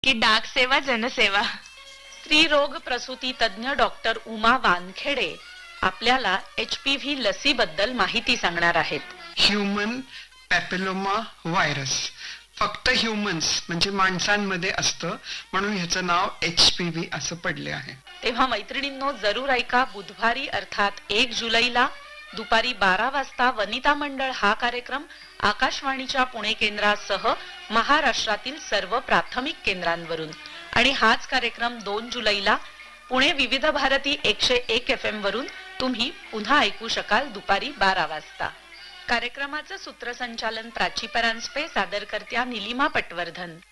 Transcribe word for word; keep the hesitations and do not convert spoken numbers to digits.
की डाक सेवा जनसेवा. स्त्री रोग प्रसूती तज्ञ डॉक्टर उमा वानखेडे आपल्याला एच पी व्ही लसीबद्दल माहिती सांगणार आहेत. ह्युमन पॅपिलोमा व्हायरस फक्त ह्युमन्स म्हणजे माणसांमध्ये असतं, म्हणून ह्याचं नाव एच पी व्ही असं पडले आहे. तेव्हा मैत्रिणींनो, जरूर ऐका. बुधवारी अर्थात एक जुलैला दुपारी बारा वाजता वनिता मंडळ हा कार्यक्रम आकाशवाणीच्या पुणे केंद्रासह महाराष्ट्रातील सर्व प्राथमिक केंद्रांवरून, आणि हाच कार्यक्रम दोन जुलैला पुणे विविध भारती एकशे एक एफ एम वरून तुम्ही पुन्हा ऐकू शकाल दुपारी बारा वाजता. कार्यक्रमाचं सूत्रसंचालन प्राची परांजपे, सादरकर्त्या निलिमा पटवर्धन.